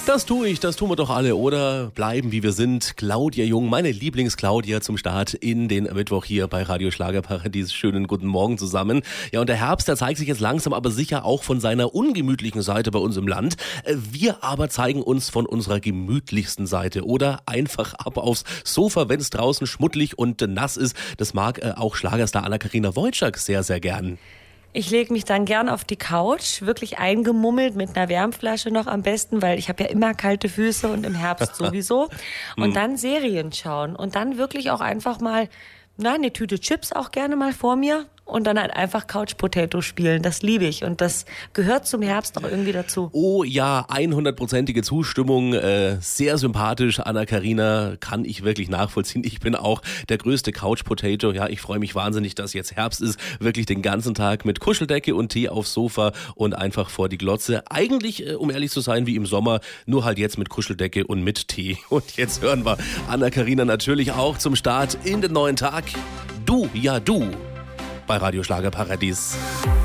Das tue ich, das tun wir doch alle, oder? Bleiben wie wir sind. Claudia Jung, meine Lieblings-Claudia zum Start in den Mittwoch hier bei Radio Schlagerparadies. Schönen guten Morgen zusammen. Ja, und der Herbst, der zeigt sich jetzt langsam aber sicher auch von seiner ungemütlichen Seite bei uns im Land. Wir aber zeigen uns von unserer gemütlichsten Seite, oder? Einfach ab aufs Sofa, wenn es draußen schmuddelig und nass ist. Das mag auch Schlagerstar Anna-Karina Wojcik sehr, sehr gern. Ich lege mich dann gern auf die Couch, wirklich eingemummelt mit einer Wärmflasche noch am besten, weil ich habe ja immer kalte Füße und im Herbst sowieso. Und dann Serien schauen und dann wirklich auch einfach mal eine Tüte Chips auch gerne mal vor mir und dann halt einfach Couch Potato spielen. Das liebe ich und das gehört zum Herbst auch irgendwie dazu. Oh ja, 100%ige Zustimmung, sehr sympathisch. Anna-Karina kann ich wirklich nachvollziehen. Ich bin auch der größte Couch Potato. Ja, ich freue mich wahnsinnig, dass jetzt Herbst ist. Wirklich den ganzen Tag mit Kuscheldecke und Tee aufs Sofa und einfach vor die Glotze. Eigentlich, um ehrlich zu sein, wie im Sommer, nur halt jetzt mit Kuscheldecke und mit Tee. Und jetzt hören wir Anna-Karina natürlich auch zum Start in den neuen Tag. Du, ja du, bei Radio Schlagerparadies.